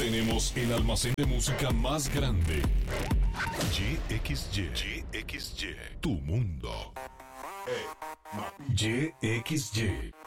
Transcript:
Tenemos el almacén de música más grande. YXY, tu mundo. YXY.